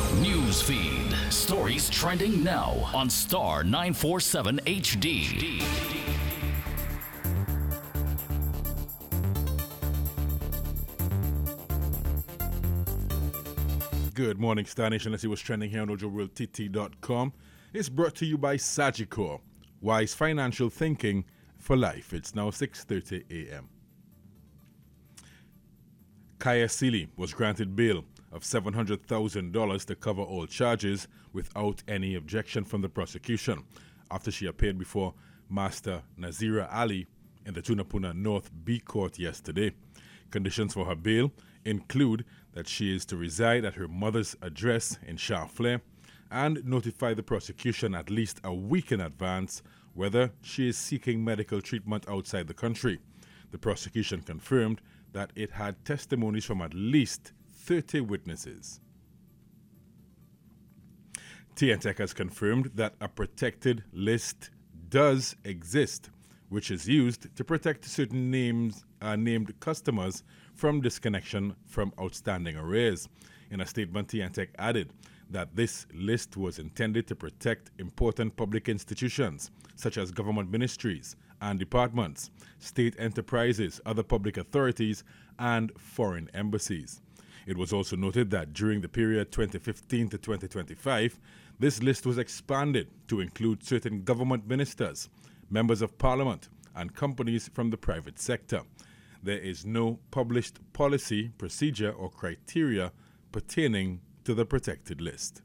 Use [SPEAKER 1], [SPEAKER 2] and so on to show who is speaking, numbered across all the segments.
[SPEAKER 1] News feed. Stories trending now on Star 947 HD.
[SPEAKER 2] Good morning, Star Nation. Let's see what's trending here on OjoWorldTT.com. It's brought to you by Sagicor. Wise financial thinking for life. It's now 6:30 a.m. Kaya Sealy was granted bail of $700,000 to cover all charges without any objection from the prosecution after she appeared before Master Nazira Ali in the Tunapuna North B Court yesterday. Conditions for her bail include that she is to reside at her mother's address in Charfleur and notify the prosecution at least a week in advance whether she is seeking medical treatment outside the country. The prosecution confirmed that it had testimonies from at least 30 witnesses. TNTech has confirmed that a protected list does exist, which is used to protect certain named customers from disconnection from outstanding arrears. In a statement, TNTech added that this list was intended to protect important public institutions, such as government ministries and departments, state enterprises, other public authorities, and foreign embassies. It was also noted that during the period 2015 to 2025, this list was expanded to include certain government ministers, members of parliament, and companies from the private sector. There is no published policy, procedure, or criteria pertaining to the protected list.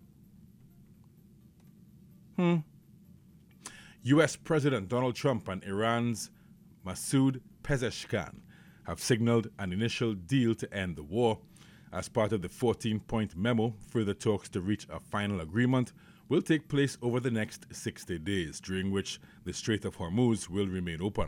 [SPEAKER 2] U.S. President Donald Trump and Iran's Masoud Pezeshkian have signaled an initial deal to end the war. As part of the 14-point memo, further talks to reach a final agreement will take place over the next 60 days, during which the Strait of Hormuz will remain open.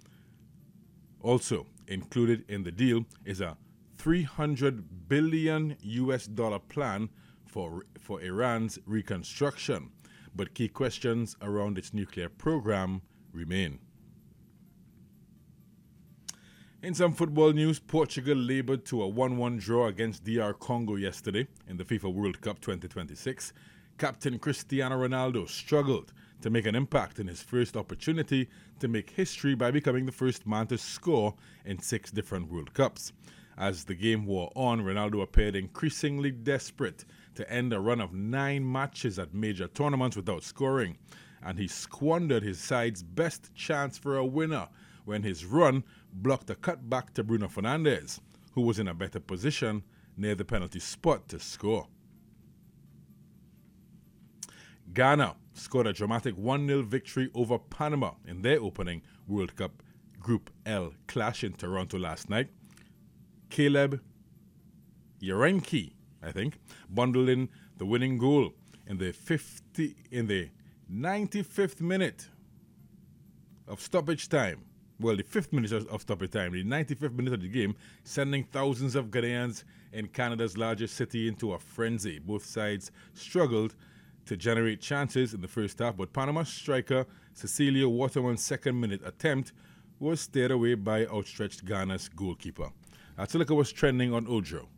[SPEAKER 2] Also included in the deal is a $300 billion plan for Iran's reconstruction, but key questions around its nuclear program remain. In some football news, Portugal labored to a 1-1 draw against DR Congo yesterday in the FIFA World Cup 2026. Captain Cristiano Ronaldo struggled to make an impact in his first opportunity to make history by becoming the first man to score in 6 different World Cups. As the game wore on, Ronaldo appeared increasingly desperate to end a run of 9 matches at major tournaments without scoring, and he squandered his side's best chance for a winner when his run blocked a cutback to Bruno Fernandes, who was in a better position near the penalty spot to score. Ghana scored a dramatic 1-0 victory over Panama in their opening World Cup Group L clash in Toronto last night. Caleb Yarenki, bundled in the winning goal in the 95th minute of stoppage time. Well, the 5th minute of stoppage time, the 95th minute of the game, sending thousands of Ghanaians in Canada's largest city into a frenzy. Both sides struggled to generate chances in the first half, but Panama striker Cecilio Waterman's 2nd-minute attempt was steered away by outstretched Ghana's goalkeeper. Let's look at what's trending on Ojo.